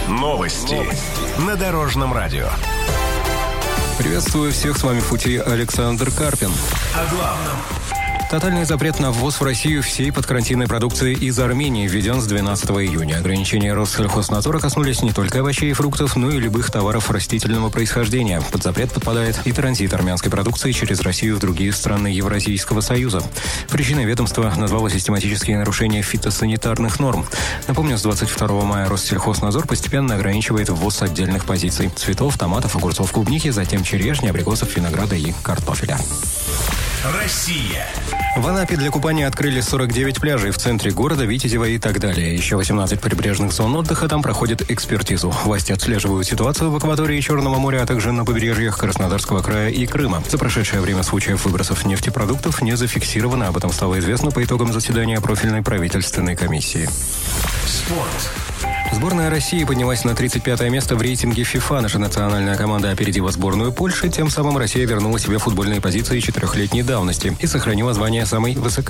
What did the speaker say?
Новости на Дорожном радио. Приветствую всех, с вами в пути Александр Карпин. О главном. Тотальный запрет на ввоз в Россию всей подкарантинной продукции из Армении введен с 12 июня. Ограничения Россельхознадзора коснулись не только овощей и фруктов, но и любых товаров растительного происхождения. Под запрет подпадает и транзит армянской продукции через Россию в другие страны Евразийского Союза. Причиной ведомства назвало систематические нарушения фитосанитарных норм. Напомню, с 22 мая Россельхознадзор постепенно ограничивает ввоз отдельных позиций: цветов, томатов, огурцов, клубники, затем черешни, абрикосов, винограда и картофеля. Россия. В Анапе для купания открыли 49 пляжей в центре города, Витязева и так далее. Еще 18 прибрежных зон отдыха там проходят экспертизу. Власти отслеживают ситуацию в акватории Черного моря, а также на побережьях Краснодарского края и Крыма. За прошедшее время случаев выбросов нефтепродуктов не зафиксировано. Об этом стало известно по итогам заседания профильной правительственной комиссии. Спорт. Сборная России поднялась на 35 место в рейтинге ФИФА. Наша национальная команда опередила сборную Польши. Тем самым Россия вернула себе футбольные позиции 4-летней давности и сохранила звание самой